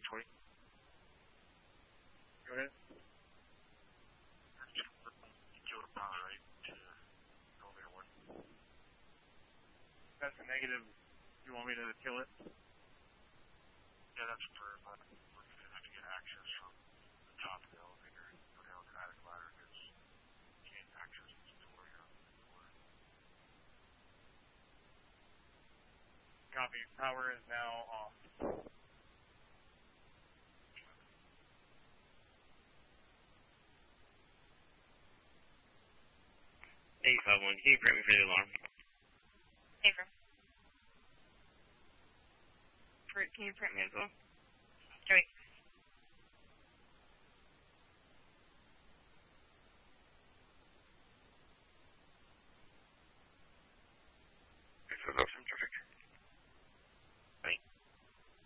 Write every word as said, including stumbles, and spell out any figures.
twenty. Go ahead. You killed a power, right? To elevator one. That's a negative. You want me to kill it? Yeah, that's for, uh, we're going to have to get access from the top of the elevator and go down the attic ladder because you can't access this door here on the floor. Copy. Power is now off. eight five one, can you print me for the alarm? Affirm. Can you print me as well?